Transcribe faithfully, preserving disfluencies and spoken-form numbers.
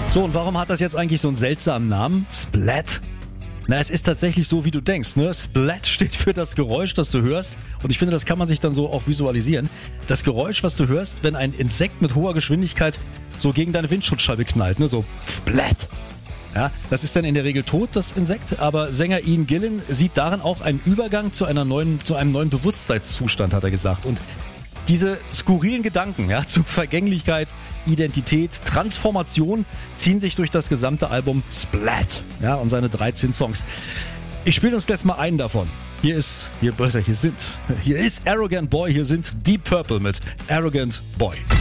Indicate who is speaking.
Speaker 1: So, und warum hat das jetzt eigentlich so einen seltsamen Namen? Splat? Na, es ist tatsächlich so, wie du denkst, ne? Splat steht für das Geräusch, das du hörst. Und ich finde, das kann man sich dann so auch visualisieren. Das Geräusch, was du hörst, wenn ein Insekt mit hoher Geschwindigkeit so gegen deine Windschutzscheibe knallt, ne? So Splat. Ja, das ist dann in der Regel tot, das Insekt, aber Sänger Ian Gillan sieht darin auch einen Übergang zu einer neuen, zu einem neuen Bewusstseinszustand, hat er gesagt. Und diese skurrilen Gedanken, ja, zu Vergänglichkeit, Identität, Transformation ziehen sich durch das gesamte Album Splat, ja, und seine dreizehn Songs. Ich spiele uns jetzt mal einen davon. Hier ist, hier, hier sind, hier ist Arrogant Boy, hier sind Deep Purple mit Arrogant Boy.